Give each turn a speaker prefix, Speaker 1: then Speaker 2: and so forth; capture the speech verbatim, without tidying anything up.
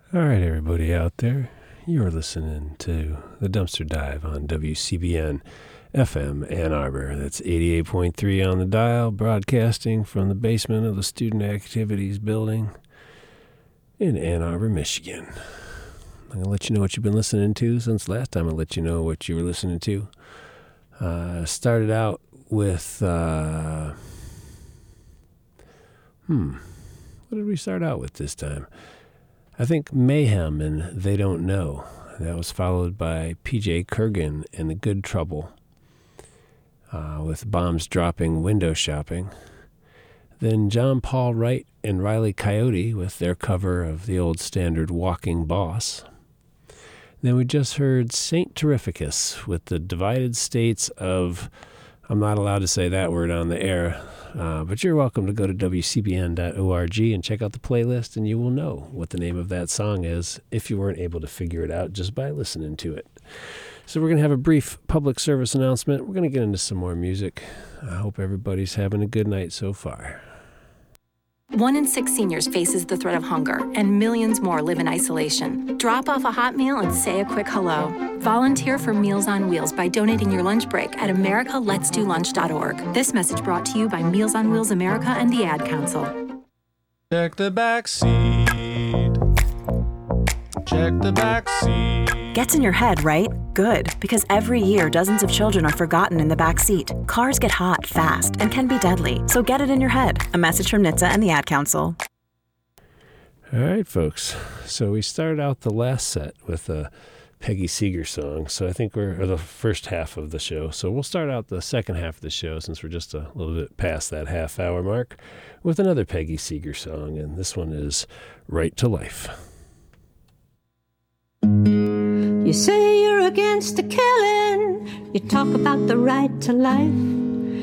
Speaker 1: All right, everybody out there, you're listening to The Dumpster Dive on W C B N F M Ann Arbor. That's eighty-eight point three on the dial, broadcasting from the basement of the Student Activities Building in Ann Arbor, Michigan. I'm going to let you know what you've been listening to since last time I let you know what you were listening to. Uh, started out with, uh, hmm, what did we start out with this time? I think Mayhem and They Don't Know. That was followed by P J Kurgan and The Good Trouble uh, with Bombs Dropping Window Shopping. Then John Paul Wright and Riley Coyote with their cover of the old standard Walking Boss. Then we just heard Saint Terrificus with the Divided States of, I'm not allowed to say that word on the air, uh, but you're welcome to go to W C B N dot org and check out the playlist, and you will know what the name of that song is if you weren't able to figure it out just by listening to it. So we're going to have a brief public service announcement. We're going to get into some more music. I hope everybody's having a good night so far.
Speaker 2: One in six seniors faces the threat of hunger, and millions more live in isolation. Drop off a hot meal and say a quick hello. Volunteer for Meals on Wheels by donating your lunch break at america lets do lunch dot org. This message brought to you by Meals on Wheels America and the Ad Council.
Speaker 3: Check the back seat. Check the back seat.
Speaker 4: Gets in your head, right? Good, because every year dozens of children are forgotten in the back seat. Cars get hot fast and can be deadly, so get it in your head. A message from N H T S A and the Ad Council.
Speaker 1: All right, folks. So we started out the last set with a Peggy Seeger song. So I think we're or the first half of the show. So we'll start out the second half of the show, since we're just a little bit past that half hour mark, with another Peggy Seeger song. And this one is Right to Life.
Speaker 5: You say you're against the killing. You talk about the right to life.